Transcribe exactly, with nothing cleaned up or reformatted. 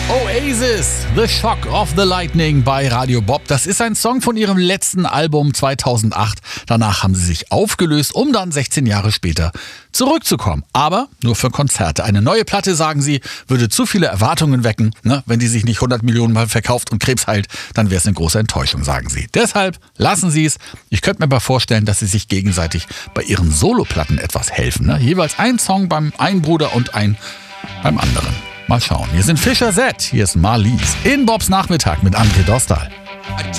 Oasis, The Shock of the Lightning bei Radio Bob. Das ist ein Song von ihrem letzten Album zweitausendacht. Danach haben sie sich aufgelöst, um dann sechzehn Jahre später zurückzukommen. Aber nur für Konzerte. Eine neue Platte, sagen sie, würde zu viele Erwartungen wecken. Ne? Wenn die sich nicht hundert Millionen Mal verkauft und Krebs heilt, dann wäre es eine große Enttäuschung, sagen sie. Deshalb lassen sie es. Ich könnte mir aber vorstellen, dass sie sich gegenseitig bei ihren Soloplatten etwas helfen. Ne? Jeweils ein Song beim einen Bruder und ein beim anderen. Mal schauen. Hier sind Fischer Z. Hier ist Marlies. In Bobs Nachmittag mit Anke Dostal.